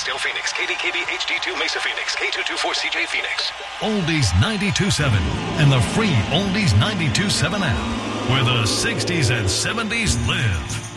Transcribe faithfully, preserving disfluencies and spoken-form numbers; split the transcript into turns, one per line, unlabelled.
Scottsdale, Phoenix. K D K B H D two Mesa, Phoenix. K two two four C J, Phoenix.
Oldies ninety-two point seven and the free Oldies ninety-two point seven app, where the sixties and seventies live.